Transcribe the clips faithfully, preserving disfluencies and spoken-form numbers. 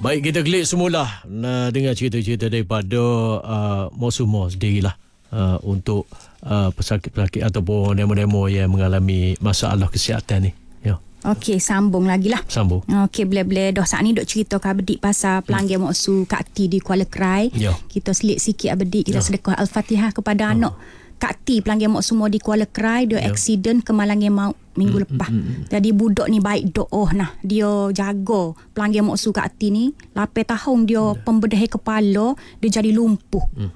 Baik, kita klik semula uh, dengar cerita-cerita daripada uh, Mak Sumo sendirilah uh, untuk uh, pesakit-pesakit ataupun demo-demo yang mengalami masalah kesihatan ni. Ya. Okey, sambung lagi lah. Sambung. Okey, boleh-boleh dah saat ni duk cerita ke abedik pasal pelanggan hmm. Moksu Kak Ti di Kuala Krai. Ya. Kita selit sikit abedik, kita Ya. sedekah Al-Fatihah kepada oh. anak Kak Ti pelanggan Moksu di Kuala Krai. Dia Ya. aksiden kemalangan maut minggu hmm, lepas. Hmm, hmm. Jadi budak ni baik doa nah. Dia jaga pelanggan Moksu Kak Ti ni. lapan tahun dia ya. pembedah kepala, dia jadi lumpuh. Hmm.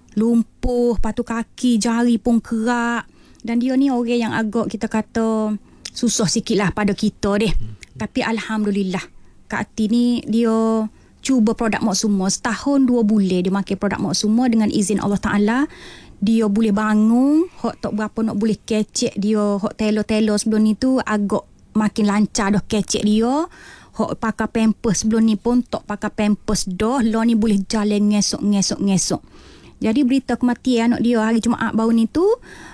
Lumpuh, patu kaki, jari pun kerak. Dan dia ni orang yang agak kita kata susah sikit lah pada kita deh. Hmm. Tapi Alhamdulillah, Kak Ti ni dia cuba produk Mak Sumo. Setahun dua bulan dia makan produk Mak Sumo dengan izin Allah Ta'ala. Dia boleh bangun, hok tak berapa nak boleh kecek dia, hok telo-telo sebelum ni tu agak makin lancar dah kecek dia. Hok pakai pampers sebelum ni pun tak pakai pampers dah. Lah ni boleh jalan ngesok-ngesok-ngesok. Jadi berita kematian anak dia hari Jumaat baru ni tu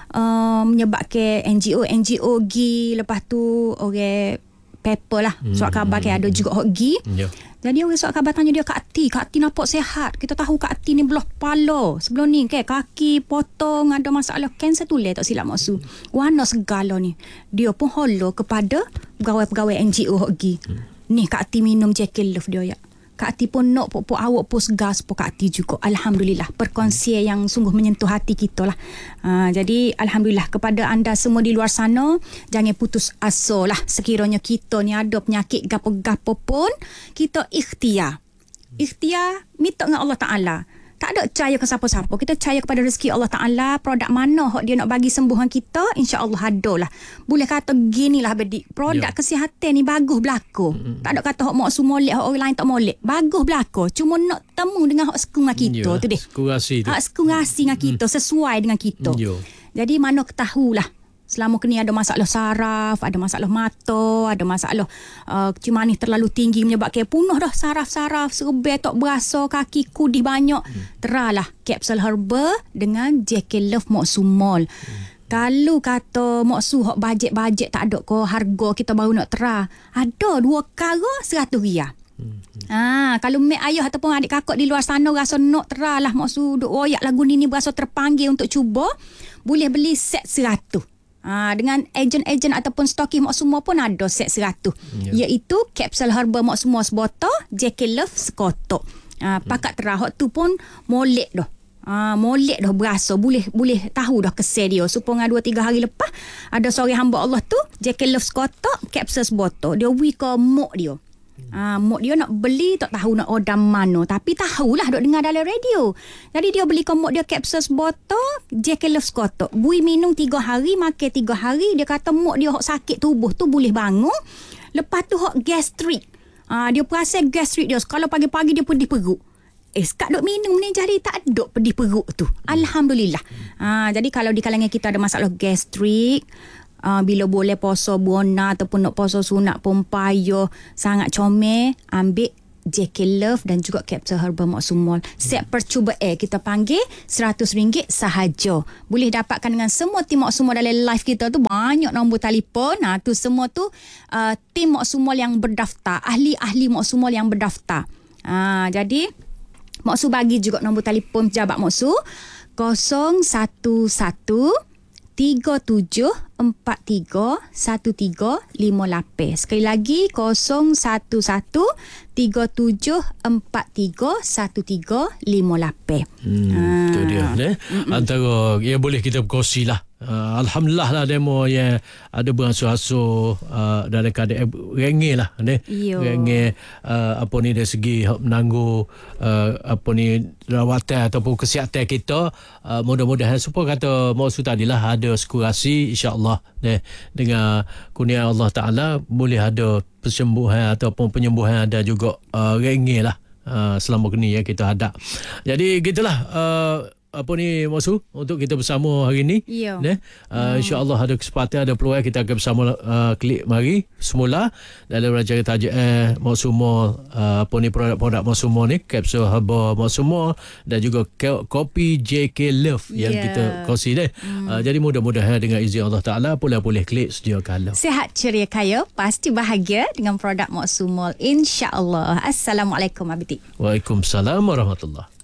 uh, menyebabkan N G O N G O gi, lepas tu orang paper lah hmm. surat khabar kan ada juga hok gi. Yeah. Jadi orang surat khabar tanya dia, Kak Ti, Kak Ti nampak sihat. Kita tahu Kak Ti ni belah kepala. Sebelum ni kan kaki potong, ada masalah kanser tulang tak silap maksud. Warna segala ni. Dia pun holo kepada pegawai-pegawai N G O hok gi. Hmm. Ni Kak Ti minum Jackie Love dia ya. Kak Ti pun nak pok-pok awak pun segar sepok Kak Ti juga. Alhamdulillah. Perkongsian yang sungguh menyentuh hati kita lah. Uh, jadi Alhamdulillah kepada anda semua di luar sana, jangan putus asa lah. Sekiranya kita ni ada penyakit gapo-gapo pun, kita ikhtiar. Ikhtiar minta dengan Allah Ta'ala. Tak ada percaya ke siapa-siapa. Kita percaya kepada rezeki Allah Ta'ala. Produk mana hak dia nak bagi sembuhan kita, insya-Allah ada lah. Boleh kata ginilah bedik. Produk ya. kesihatan ni bagus berlaku. Mm-hmm. Tak ada kata hak mak su molek, hak orang lain tak molek. Bagus berlaku. Cuma nak temu dengan hak seku dengan kita ya. tu deh. Sekurasi tu. Hak sekurasi dengan kita, mm. sesuai dengan kita. Ya. Jadi mana ketahulah. Selama kini ada masalah saraf, ada masalah mata, ada masalah uh, kecil manis terlalu tinggi menyebabkan punah dah saraf-saraf, serbel tak berasa, kaki kudih banyak. Hmm. Teralah Capsule Herba dengan Jackie Love Mak Su Mall. Hmm. Kalau kata Mak Su hak bajet-bajet tak ada ko harga kita baru nak tera. Ada dua kara seratus riyal. Hmm. Ah, kalau mak ayah ataupun adik kakak di luar sana rasa nak teralah Mak Su duk royak lagu ni ni berasa terpanggil untuk cuba, boleh beli set seratus. Ha, dengan ejen-ejen ataupun stoki Mak Sumo pun ada set seratus. Ya. Iaitu Capsule Herba Mak Sumo sebotol, Jackie Love sekotok. Ha, pakat terahok tu pun molek dah. Ha, molek dah berasa. Boleh boleh tahu dah kesel dia. Supaya dua tiga hari lepas, ada seorang hamba Allah tu, Jackie Love sekotok, Capsule sebotol. Dia wui ke mok dia. Ah, mak dia nak beli tak tahu nak order mana, tapi tahulah duk dengar dalam radio. Jadi dia beli ke mak dia Capsule botol Jackie Love kotak. Bui minum tiga hari, makan tiga hari. Dia kata mak dia hok sakit tubuh tu boleh bangun. Lepas tu hok gastrik. Ah, dia perasan gastrik dia kalau pagi-pagi dia pedih perut. Eh, sekat duk minum ni jadi tak ada pedih perut tu. Alhamdulillah. Ah, jadi kalau di kalangan kita ada masalah gastrik, Uh, bila boleh puasa buana ataupun nak puasa sunat pun payah sangat comel, ambil Jackie Love dan juga Capsule Herba Mak Su Mall. Set percubaan kita panggil seratus ringgit sahaja. Boleh dapatkan dengan semua tim Mak Su Mall dalam live kita tu, banyak nombor telefon. Nah, tu semua tu uh, tim Mak Su Mall yang berdaftar, ahli-ahli Mak Su Mall yang berdaftar. Uh, jadi Mak Su bagi juga nombor telefon pejabat Mak Su kosong satu satu tiga tujuh empat tiga satu tiga lima lapan. Sekali lagi kosong satu satu tiga tujuh empat tiga satu tiga lima lapan. Hmm, ah. Itu dia eh? Antara yang boleh kita berkongsi lah. Uh, Alhamdulillah lah demo yang ada beransur-ansur uh, dalam keadaan rengeh lah ne? Rengeh uh, apa ni dari segi menangguh uh, apa ni rawatan ataupun kesihatan kita. Uh, mudah-mudahan supaya kata maksud tadi lah ada sekurasi insya-Allah ne? Dengan kurnia Allah Ta'ala boleh ada persembuhan ataupun penyembuhan, ada juga uh, rengeh lah uh, selama ni ya kita hadap. Jadi gitulah uh, apa ni Masu untuk kita bersama hari ni. Ya. Ne? Uh, InsyaAllah ada kesempatan, ada peluang kita akan bersama uh, klik mari semula dalam rancangan tajuk eh, Maksumo uh, apa ni produk-produk Maksumo ni, kapsul herba Maksumo dan juga ke- kopi J K Love yang Yeah. kita kongsi deh. Hmm. Uh, jadi mudah-mudahan dengan izin Allah Ta'ala boleh-boleh klik sedia kala. Sihat, ceria, kaya, pasti bahagia dengan produk Maksumo, insya-Allah. Assalamualaikum Abiti. Waalaikumsalam warahmatullahi.